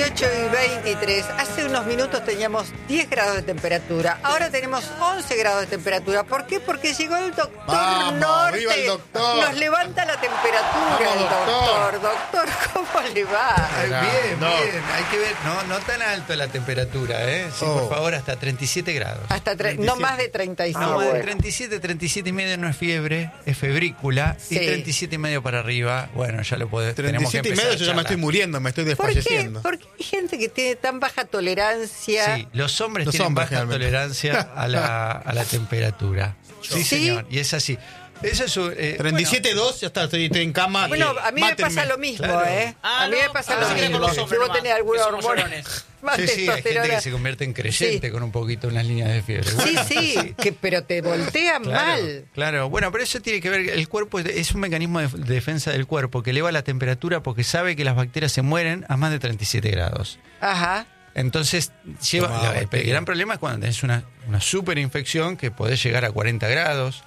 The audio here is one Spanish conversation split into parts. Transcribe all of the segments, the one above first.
8:23. Hace unos minutos teníamos 10 grados de temperatura. Ahora tenemos 11 grados de temperatura. ¿Por qué? Porque llegó el doctor Norte. ¡Viva el doctor! Nos levanta la temperatura. ¡Vamos, el doctor! Doctor, ¿cómo le va? Bien. Hay que ver, no tan alto la temperatura, ¿eh? Sí, por favor, hasta 37 grados. Hasta no más de 35. No, más de 37 y medio no es fiebre, es febrícula. Sí. Y 37 y medio para arriba, bueno, ya lo podés. 37 y medio yo ya me estoy muriendo, me estoy ¿Por qué? desfalleciendo. Porque hay gente que tiene tan baja tolerancia. Sí, los hombres tienen baja realmente. tolerancia a la temperatura. Sí, señor, y es así. Eso es 37.2, ya está, estoy en cama. Bueno, a mí me pasa lo mismo, Claro. ¿eh? A mí me pasa lo pensé que mismo. con los Si hombres vos nomás, tenés alguna que somos hormona llorones. más Sí, hay gente testosterona. que se convierte en creyente Sí. con un poquito en las líneas de fiebre. Bueno, Sí, pero te voltean mal. Claro, bueno, pero eso tiene que ver, el cuerpo es un mecanismo de defensa del cuerpo que eleva la temperatura porque sabe que las bacterias se mueren a más de 37 grados. Ajá. Entonces, el gran problema es cuando tenés una superinfección que podés llegar a 40 grados.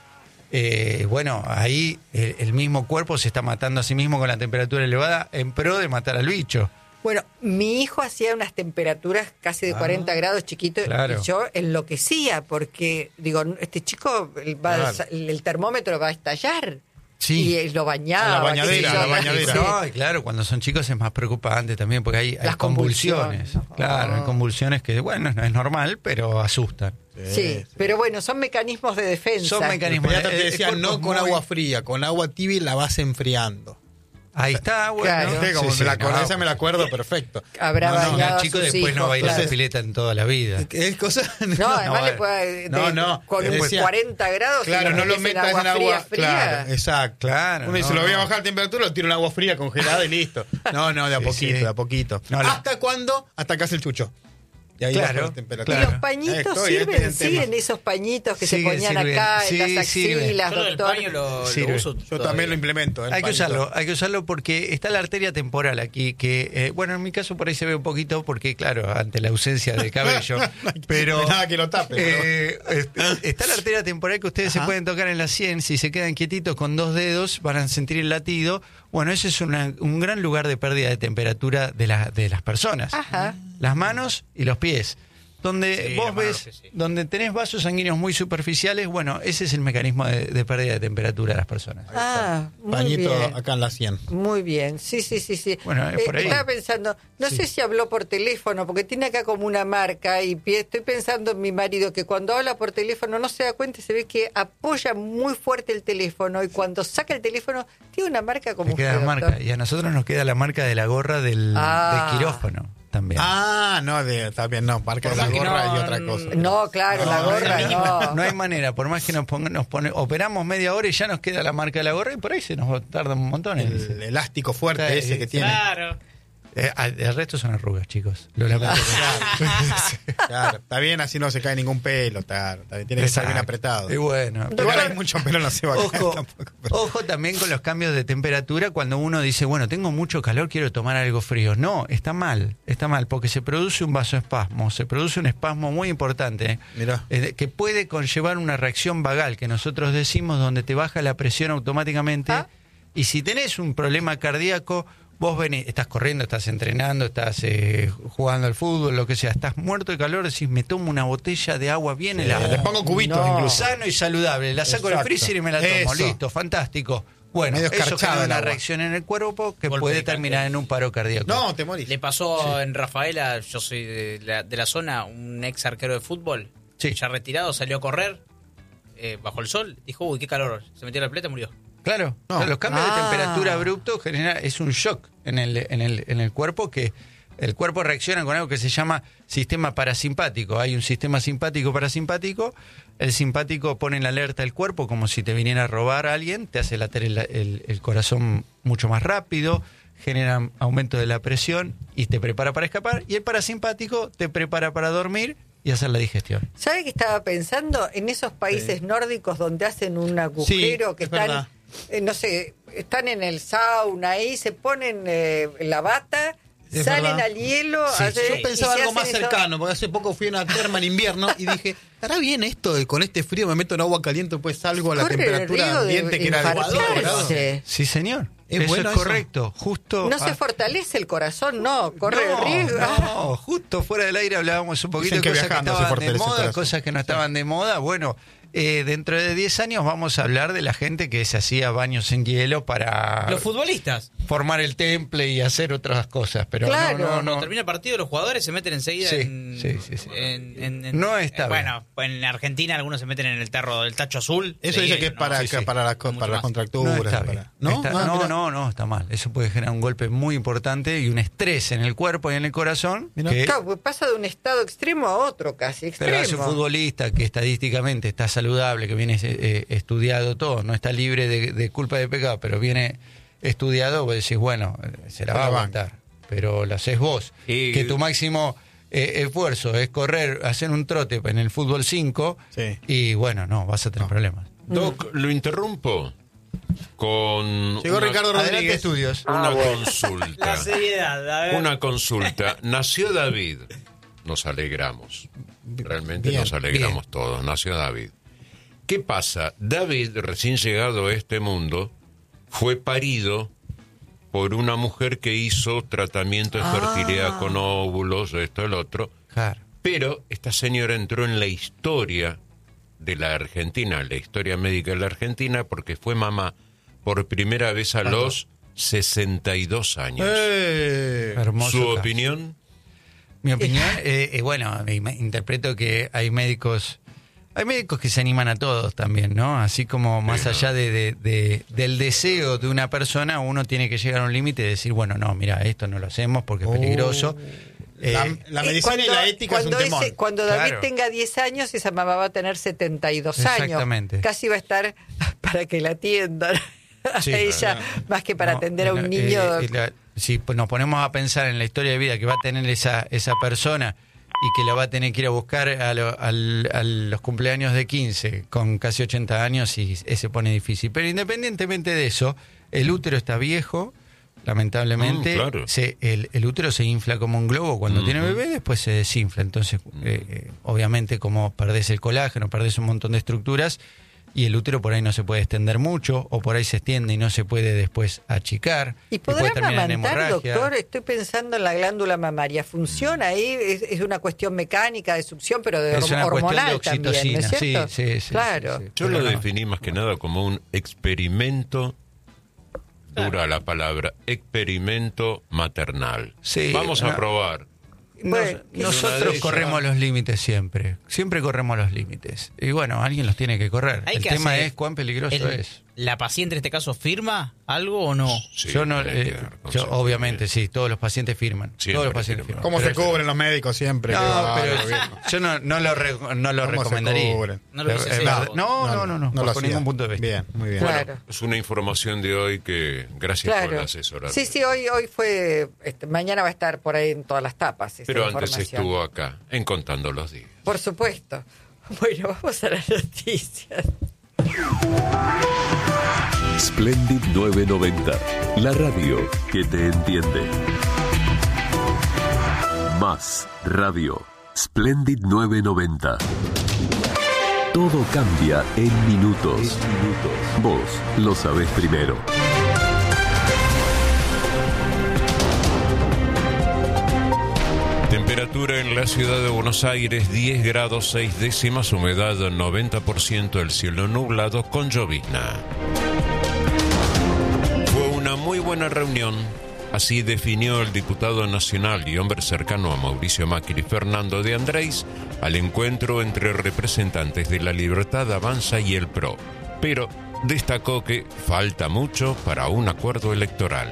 Bueno, ahí el mismo cuerpo se está matando a sí mismo con la temperatura elevada en pro de matar al bicho. Bueno, mi hijo hacía unas temperaturas casi de 40 grados chiquitos claro. y yo enloquecía porque, digo, este chico, el termómetro va a estallar. Sí. Y lo bañaba. A la bañadera, qué sé yo, a la bañadera. sí. No, y claro, cuando son chicos es más preocupante también porque hay Las convulsiones. convulsiones. Claro, hay convulsiones que, bueno, no es normal, pero asustan. Sí, pero bueno, son mecanismos de defensa. Son mecanismos. Ya te El decía, cuerpo no es con muy- agua fría, con agua tibia y la vas enfriando. Ahí está, bueno. Claro. ¿Viste? Como Sí, me la sí, acuerdo, no, esa me la acuerdo perfecto. Habrá No, bañado el chico a sus después no hijos, va a ir a la claro. pileta en toda la vida. Es cosa. No, además No, le puede, no, con decía- 40 grados. Claro, si no lo metes metas en agua fría. Claro, exacto. Claro, Uno dice, no, lo voy a no. bajar la temperatura, lo tiro en agua fría congelada y listo. No, de a Sí, poquito, sí. de a poquito. No, ¿Hasta cuándo? Hasta que hace el chucho. Y ahí Claro, baja la temperatura. Y claro. los pañitos Estoy, este es sirven, el tema. siguen esos pañitos que se Siguen, ponían sirven. acá Sí, en las sirven. axilas, Yo lo del doctor. paño lo Sirve. uso Yo también lo implemento. Hay que usarlo porque está la arteria temporal aquí, que, bueno, en mi caso por ahí se ve un poquito porque, claro, ante la ausencia de cabello, pero... No hay nada que lo tape. Está la arteria temporal que ustedes se pueden tocar en la sien, si se quedan quietitos con 2 dedos van a sentir el latido. Bueno, ese es un gran lugar de pérdida de temperatura de las personas. Ajá. Las manos y los pies. Donde Sí, vos las manos, ves, sí. donde tenés vasos sanguíneos muy superficiales, bueno, ese es el mecanismo de pérdida de temperatura de las personas. Ah, muy Pañito bien. acá en la 100. Muy bien, sí. Bueno, es por ahí. Estaba pensando, no sé si habló por teléfono, porque tiene acá como una marca y estoy pensando en mi marido que cuando habla por teléfono no se da cuenta y se ve que apoya muy fuerte el teléfono y cuando saca el teléfono tiene una marca como Te queda la usted, marca. doctor. Y a nosotros nos queda la marca de la gorra del quirófano también. No, está bien, no, marca de Por la más que gorra no- y otra cosa. No, claro, la gorra no. No hay manera, por más que nos pone, operamos media hora y ya nos queda la marca de la gorra y por ahí se nos tarda un montón. El elástico fuerte Está- ese que tiene. Claro. El resto son arrugas, chicos. Lo lamento. Claro, está bien, así no se cae ningún pelo, claro, está bien, tiene que estar bien Exacto. apretado. Y bueno. Igual hay mucho pelo, no se va a caer Ojo, tampoco. pero- ojo también con los cambios de temperatura cuando uno dice, bueno, tengo mucho calor, quiero tomar algo frío. No, está mal, porque se produce un vasoespasmo, se produce un espasmo muy importante Mirá. que puede conllevar una reacción vagal, que nosotros decimos, donde te baja la presión automáticamente. Ah. Y si tenés un problema cardíaco, vos venís, estás corriendo, estás entrenando, estás jugando al fútbol, lo que sea, estás muerto de calor, decís, me tomo una botella de agua bien helada. Le pongo cubitos No. incluso. Sano y saludable, la saco del Exacto. freezer y me la tomo, Eso. listo, fantástico. Bueno, Medio eso escarchada genera el una agua. reacción en el cuerpo que Golpe puede de terminar cáncer. en un paro cardíaco. No, te morís. Le pasó en Rafaela, yo soy de la zona, un ex arquero de fútbol, Sí. ya retirado, salió a correr bajo el sol, dijo, uy, qué calor, se metió a la pileta y murió. Claro, No. o sea, los cambios Ah. de temperatura abruptos es un shock en el cuerpo que el cuerpo reacciona con algo que se llama sistema parasimpático. Hay un sistema simpático-parasimpático. El simpático pone en alerta el cuerpo como si te viniera a robar a alguien, te hace latir el corazón mucho más rápido, genera aumento de la presión y te prepara para escapar. Y el parasimpático te prepara para dormir y hacer la digestión. ¿Sabe qué estaba pensando? En esos países nórdicos donde hacen un agujero Sí, que es están, verdad. no sé, están en el sauna ahí, se ponen la bata, Es salen verdad. al hielo. Sí, hacen- Yo pensaba y se algo más hacen eso. cercano, porque hace poco fui a una terma en invierno y dije, ¿estará bien esto de con este frío me meto en agua caliente, pues salgo a la Corre el temperatura riesgo de ambiente que era de 4 infartarse. grados? Sí, señor. Eso es correcto. Justo No se fortalece el corazón, no, corre el riesgo. No, justo fuera del aire hablábamos un poquito Dicen de que cosas que viajando se estaban de fortalece el moda, corazón. cosas que no estaban de moda. Bueno, dentro de 10 años vamos a hablar de la gente que se hacía baños en hielo para Los futbolistas. formar el temple y hacer otras cosas. Pero Claro. Cuando termina el partido, los jugadores se meten enseguida Sí, en, sí. No está bien. Bueno, en Argentina algunos se meten en el tarro del tacho azul. Eso de dice que es hielo, para, ¿no? Sí, sí. para las Mucho más. contracturas. No está bien. para- ¿No? Está- Ah, mirá. no, está mal. Eso puede generar un golpe muy importante y un estrés en el cuerpo y en el corazón. Mirá. Que, Claro, pues pasa de un estado extremo a otro, casi pero extremo. es un futbolista que estadísticamente está saludable, que viene estudiado todo, no está libre de culpa de pecado, pero viene estudiado, vos decís, bueno, se la va a aguantar. Pero lo haces vos. Y- Que tu máximo esfuerzo es correr, hacer un trote en el fútbol 5, Sí. y bueno, no, vas a tener problemas. Doc, lo interrumpo con Llegó Ricardo Adelante, Rodríguez. estudios. una consulta. La seriedad, a ver. Una consulta. Nació David. Nos alegramos. Realmente Bien, nos alegramos bien. todos. Nació David. ¿Qué pasa? David, recién llegado a este mundo, fue parido por una mujer que hizo tratamiento de fertilidad con óvulos, esto, el otro. Claro. Pero esta señora entró en la historia de la Argentina, la historia médica de la Argentina, porque fue mamá por primera vez a los 62 años. Hermoso ¿Su caso. opinión? Mi opinión, bueno, interpreto que hay médicos que se animan a todos también, ¿no? Así como más allá del deseo de una persona, uno tiene que llegar a un límite y decir, bueno, no, mira, esto no lo hacemos porque es peligroso. La medicina y la ética es un cuando temón. cuando David Claro. tenga 10 años, esa mamá va a tener 72 años. Exactamente. Casi va a estar para que la atiendan a Sí, ella, más que para No, atender a un niño. Si nos ponemos a pensar en la historia de vida que va a tener esa persona y que la va a tener que ir a buscar a los cumpleaños de 15 con casi 80 años, y se pone difícil. Pero independientemente de eso, el útero está viejo, lamentablemente. Claro. El útero se infla como un globo cuando tiene bebé, después se desinfla. Entonces, obviamente, como perdés el colágeno, perdés un montón de estructuras, y el útero por ahí no se puede extender mucho, o por ahí se extiende y no se puede después achicar. ¿Y puede podrá terminar en amamantar, hemorragia. doctor? Estoy pensando en la glándula mamaria. ¿Funciona ahí? ¿Es una cuestión mecánica de succión, pero de Es una cuestión hormonal de también, ¿no es oxitocina, cierto? sí, claro. sí. Yo Pero lo no. definí más que nada como un experimento, dura la palabra, experimento maternal. Sí, Vamos a no. probar. Bueno, Nosotros corremos los límites siempre corremos los límites. Y bueno, alguien los tiene que correr. Hay El que tema hacer es cuán peligroso es. ¿La paciente en este caso firma algo o no? Sí, Yo no, tiene que dar yo, consentimiento. obviamente sí, todos los pacientes firman. Siempre Todos los pacientes firman. firman. ¿Cómo Pero se cubren los médicos siempre? No, Qué bárbaro, pero viejo. yo no lo ¿Cómo se recomendaría. cubren? No lo hubiese Es hecho. verdad. No, lo bajo hacía. ningún punto de vista. Bien, muy bien. Bueno, Claro. es una información de hoy que gracias por Claro. asesorar. Sí, hoy fue, mañana va a estar por ahí en todas las tapas esa Pero antes información. estuvo acá, en Contando los Días. Por supuesto. Bueno, vamos a las noticias. Splendid 990, la radio que te entiende. Más radio. Splendid 990. Todo cambia en minutos. Vos lo sabés primero. Temperatura en la ciudad de Buenos Aires, 10 grados 6 décimas, humedad 90%, el cielo nublado con llovizna. Fue una muy buena reunión, así definió el diputado nacional y hombre cercano a Mauricio Macri, Fernando de Andrés, al encuentro entre representantes de La Libertad Avanza y el PRO. Pero destacó que falta mucho para un acuerdo electoral.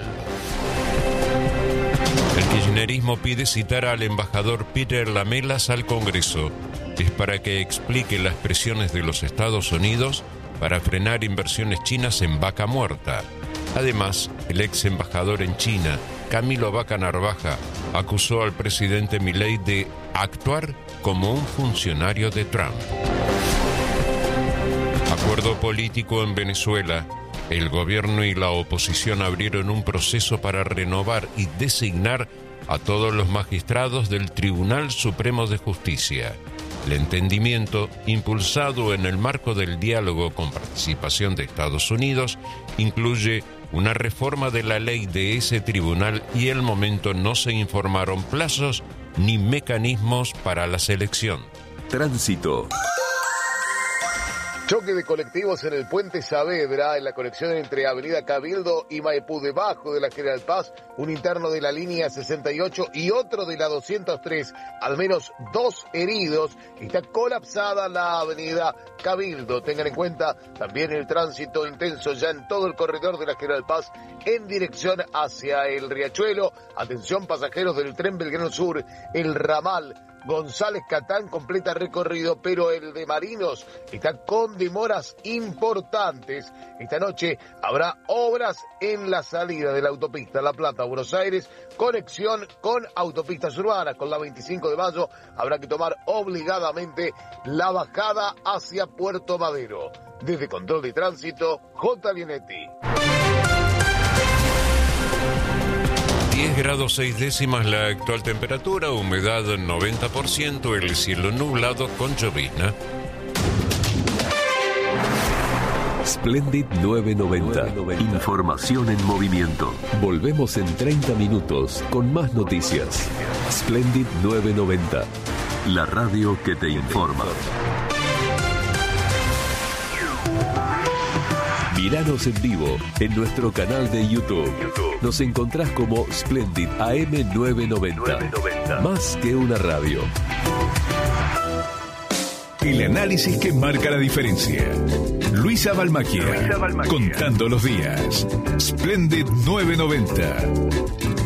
El kirchnerismo pide citar al embajador Peter Lamelas al Congreso. Es para que explique las presiones de los Estados Unidos para frenar inversiones chinas en Vaca Muerta. Además, el ex embajador en China, Camilo Vaca Narvaja, acusó al presidente Milei de actuar como un funcionario de Trump. Acuerdo político en Venezuela. El gobierno y la oposición abrieron un proceso para renovar y designar a todos los magistrados del Tribunal Supremo de Justicia. El entendimiento, impulsado en el marco del diálogo con participación de Estados Unidos, incluye una reforma de la ley de ese tribunal y el momento no se informaron plazos ni mecanismos para la selección. Tránsito. Choque de colectivos en el Puente Saavedra, en la conexión entre Avenida Cabildo y Maipú, debajo de la General Paz, un interno de la línea 68 y otro de la 203, al menos 2 heridos. Está colapsada la Avenida Cabildo. Tengan en cuenta también el tránsito intenso ya en todo el corredor de la General Paz en dirección hacia el Riachuelo. Atención pasajeros del tren Belgrano Sur, el ramal González Catán completa recorrido, pero el de Marinos está con demoras importantes. Esta noche habrá obras en la salida de la autopista La Plata, Buenos Aires, conexión con autopistas urbanas. Con la 25 de mayo habrá que tomar obligadamente la bajada hacia Puerto Madero. Desde Control de Tránsito, J. Lienetti. 10 grados 6 décimas la actual temperatura, humedad 90%, el cielo nublado con llovizna. Splendid 990. Información en movimiento. Volvemos en 30 minutos con más noticias. Splendid 990. La radio que te informa. Míranos en vivo en nuestro canal de YouTube. Nos encontrás como Splendid AM990. Más que una radio. El análisis que marca la diferencia. Luisa Balmacchia. Contando los días. Splendid 990.